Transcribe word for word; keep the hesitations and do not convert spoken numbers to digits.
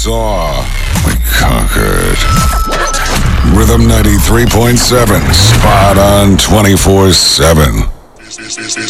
saw, we conquered. Rhythm ninety-three point seven, spot on twenty-four seven.